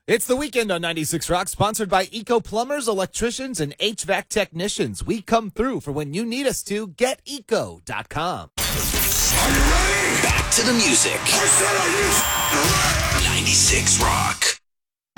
It's the weekend on 96 Rock, sponsored by Eco Plumbers, Electricians, and HVAC Technicians. We come through for when you need us to. GetEco.com. Are you ready? Back to the music. I said, are you ready? 96 Rock.